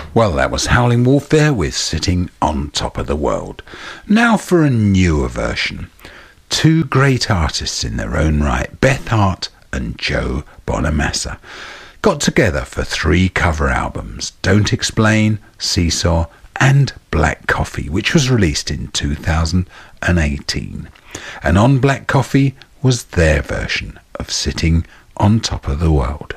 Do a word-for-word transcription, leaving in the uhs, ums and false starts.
Well, that was Howling Wolf there with Sitting on Top of the World. Now for a newer version. Two great artists in their own right, Beth Hart and Joe Bonamassa, got together for three cover albums, Don't Explain, Seesaw and Black Coffee, which was released in two thousand eighteen. And on Black Coffee was their version of Sitting on Top of the World.